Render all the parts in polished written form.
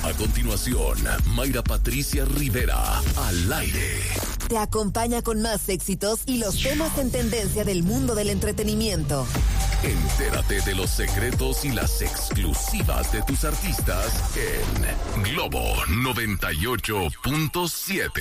A continuación, Mayra Patricia Rivera, al aire. Te acompaña con más éxitos y los temas en tendencia del mundo del entretenimiento. Entérate de los secretos y las exclusivas de tus artistas en Globo 98.7.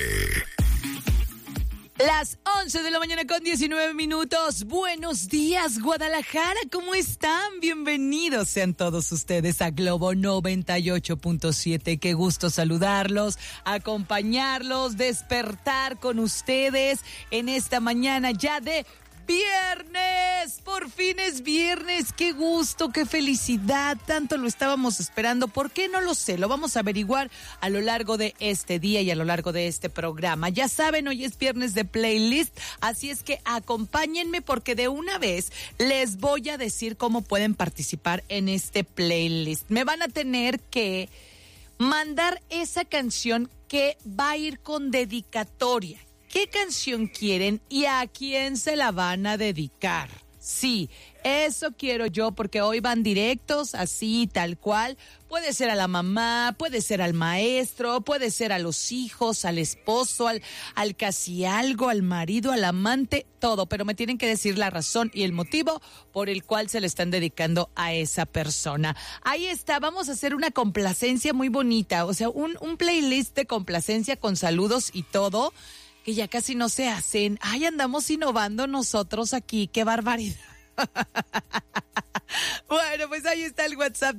Las 11 de la mañana con 19 minutos. Buenos días, Guadalajara. ¿Cómo están? Bienvenidos sean todos ustedes a Globo 98.7. Qué gusto saludarlos, acompañarlos, despertar con ustedes en esta mañana ya de viernes. Por fin es viernes. Qué gusto, qué felicidad. Tanto lo estábamos esperando. ¿Por qué? No lo sé. Lo vamos a averiguar a lo largo de este día y a lo largo de este programa. Ya saben, hoy es viernes de playlist, así es que acompáñenme porque de una vez les voy a decir cómo pueden participar en este playlist. Me van a tener que mandar esa canción que va a ir con dedicatoria. ¿Qué canción quieren y a quién se la van a dedicar? Sí, eso quiero yo porque hoy van directos, así, tal cual. Puede ser a la mamá, puede ser al maestro, puede ser a los hijos, al esposo, al casi algo, al marido, al amante, todo. Pero me tienen que decir la razón y el motivo por el cual se le están dedicando a esa persona. Ahí está, vamos a hacer una complacencia muy bonita, o sea, un playlist de complacencia con saludos y todo, que ya casi no se hacen. Ay, andamos innovando nosotros aquí, qué barbaridad. Bueno, pues ahí está el WhatsApp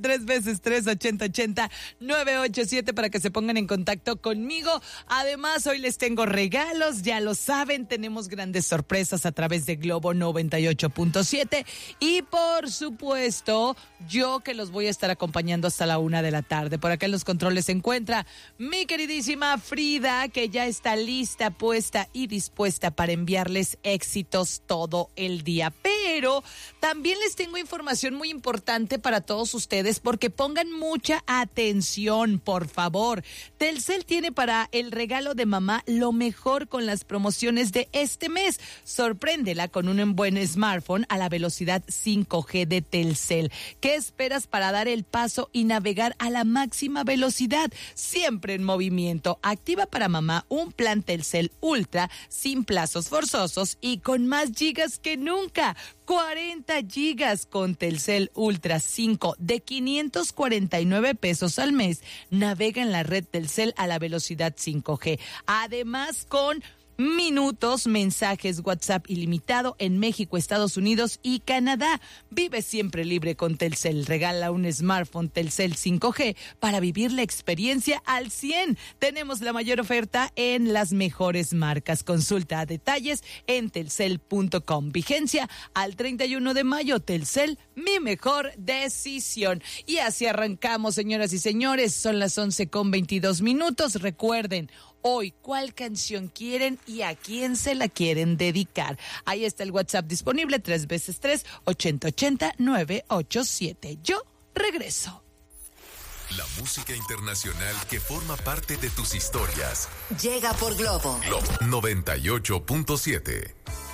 3x3-8080-987 para que se pongan en contacto conmigo. Además, hoy les tengo regalos, ya lo saben, tenemos grandes sorpresas a través de Globo 98.7 y por supuesto, yo que los voy a estar acompañando hasta la 1 de la tarde. Por acá en los controles se encuentra mi queridísima Frida, que ya está lista, puesta y dispuesta para enviarles éxitos todo el día. Pero también les tengo información muy importante para todos ustedes porque pongan mucha atención, por favor. Telcel tiene para el regalo de mamá lo mejor con las promociones de este mes. Sorpréndela con un buen smartphone a la velocidad 5G de Telcel. ¿Qué esperas para dar el paso y navegar a la máxima velocidad? Siempre en movimiento. Activa para mamá un plan Telcel Ultra sin plazos forzosos y con más gigas que nunca. 40 gigas con Telcel Ultra 5 de 549 pesos al mes. Navega en la red Telcel a la velocidad 5G. Además, con minutos, mensajes, WhatsApp ilimitado en México, Estados Unidos y Canadá. Vive siempre libre con Telcel. Regala un smartphone Telcel 5G para vivir la experiencia al 100. Tenemos la mayor oferta en las mejores marcas. Consulta detalles en telcel.com. Vigencia al 31 de mayo. Telcel, mi mejor decisión. Y así arrancamos, señoras y señores. Son las 11:22. Recuerden, hoy, ¿cuál canción quieren y a quién se la quieren dedicar? Ahí está el WhatsApp disponible, 3x3-8080-987. Yo regreso. La música internacional que forma parte de tus historias. Llega por Globo. Globo 98.7.